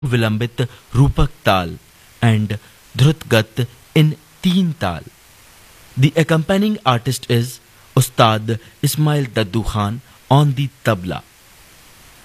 Vilambit Rupak Tal and Dhrutgat in Teen Tal. The accompanying artist is Ustad Ismail Daddu Khan on the tabla.